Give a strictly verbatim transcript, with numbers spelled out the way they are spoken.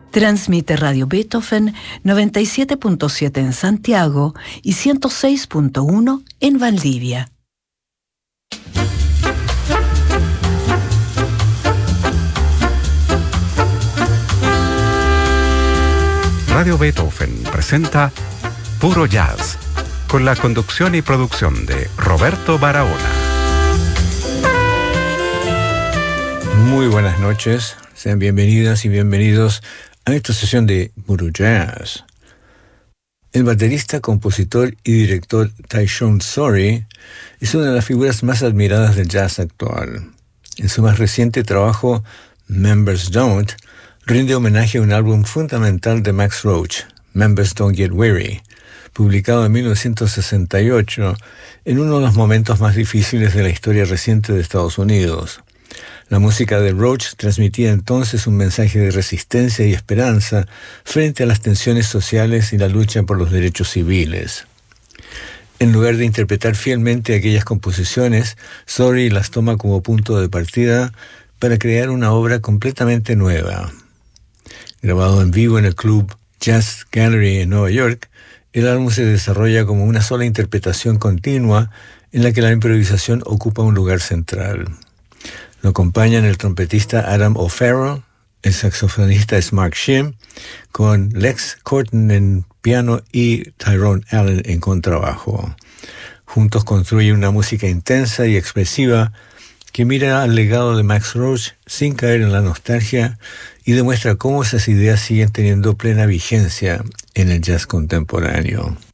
Transmite Radio Beethoven noventa y siete punto siete en Santiago y ciento seis punto uno en Valdivia. Radio Beethoven presenta Puro Jazz, con la conducción y producción de Roberto Barahona. Muy buenas noches, sean bienvenidas y bienvenidos a esta sesión de Puro Jazz. El baterista, compositor y director Tyshawn Sorey es una de las figuras más admiradas del jazz actual. En su más reciente trabajo, Members Don't, rinde homenaje a un álbum fundamental de Max Roach, Members Don't Get Weary, publicado en mil novecientos sesenta y ocho, en uno de los momentos más difíciles de la historia reciente de Estados Unidos. La música de Roach transmitía entonces un mensaje de resistencia y esperanza frente a las tensiones sociales y la lucha por los derechos civiles. En lugar de interpretar fielmente aquellas composiciones, Sorey las toma como punto de partida para crear una obra completamente nueva. Grabado en vivo en el club Jazz Gallery en Nueva York, el álbum se desarrolla como una sola interpretación continua en la que la improvisación ocupa un lugar central. Lo acompañan el trompetista Adam O'Farrell, el saxofonista es Mark Shim, con Lex Corton en piano y Tyrone Allen en contrabajo. Juntos construyen una música intensa y expresiva que mira al legado de Max Roach sin caer en la nostalgia y demuestra cómo esas ideas siguen teniendo plena vigencia en el jazz contemporáneo.